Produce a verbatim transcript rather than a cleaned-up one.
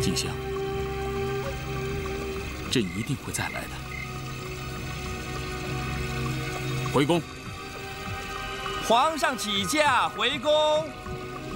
静香，朕一定会再来的。回宫。 皇上起驾回宫。